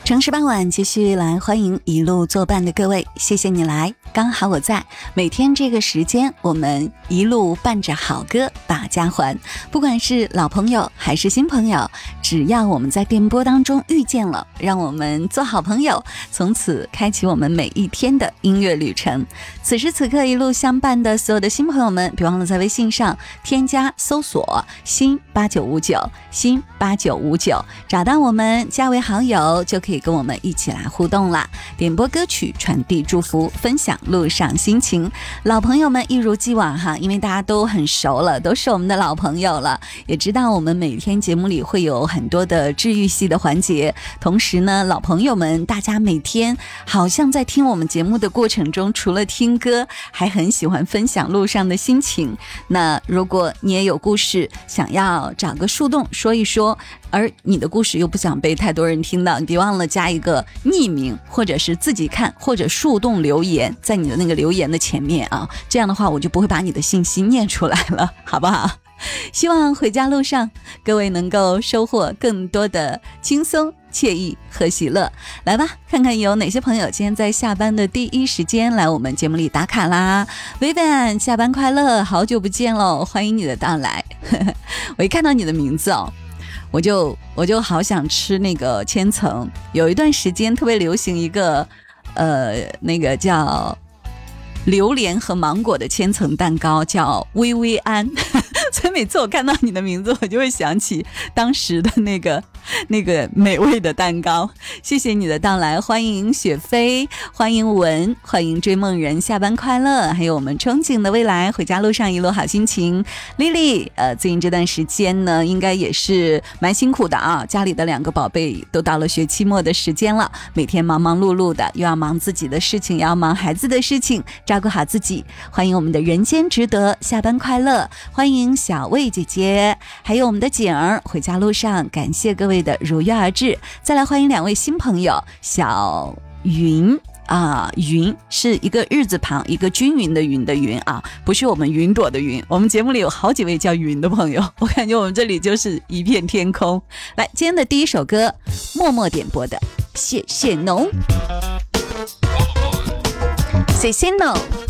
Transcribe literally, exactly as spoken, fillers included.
城市傍晚继续来欢迎一路作伴的各位，谢谢你来，刚好我在。每天这个时间，我们一路伴着好歌把家还。不管是老朋友还是新朋友，只要我们在电波当中遇见了，让我们做好朋友，从此开启我们每一天的音乐旅程。此时此刻一路相伴的所有的新朋友们，别忘了在微信上添加搜索新八九五九新八九五九，找到我们加为好友，就可以跟我们一起来互动啦，点播歌曲，传递祝福，分享路上心情。老朋友们一如既往哈，因为大家都很熟了，都是我们的老朋友了，也知道我们每天节目里会有很多的治愈系的环节。同时呢，老朋友们大家每天好像在听我们节目的过程中，除了听歌，还很喜欢分享路上的心情。那如果你也有故事想要找个树洞说一说，而你的故事又不想被太多人听到，你别忘了加一个匿名，或者是自己看，或者树洞留言在你的那个留言的前面啊，这样的话我就不会把你的信息念出来了，好不好？希望回家路上各位能够收获更多的轻松惬意和喜乐。来吧，看看有哪些朋友今天在下班的第一时间来我们节目里打卡啦。 Vivian 下班快乐，好久不见咯，欢迎你的到来我一看到你的名字哦，我就我就好想吃那个千层。有一段时间特别流行一个呃那个叫榴莲和芒果的千层蛋糕，叫薇薇安所以每次我看到你的名字，我就会想起当时的那个那个美味的蛋糕。谢谢你的到来，欢迎雪飞，欢迎文，欢迎追梦人，下班快乐，还有我们憧憬的未来，回家路上一路好心情。丽丽呃，最近这段时间呢应该也是蛮辛苦的啊，家里的两个宝贝都到了学期末的时间了，每天忙忙碌碌的，又要忙自己的事情，又要忙孩子的事情，照顾好自己。欢迎我们的人间值得，下班快乐，欢迎小魏姐姐，还有我们的景儿，回家路上，感谢各位的如约而至。再来欢迎两位新朋友，小云啊，云是一个日字旁，一个均匀的云的云啊，不是我们云朵的云。我们节目里有好几位叫云的朋友，我感觉我们这里就是一片天空。来，今天的第一首歌，默默点播的谢谢侬，谢谢侬。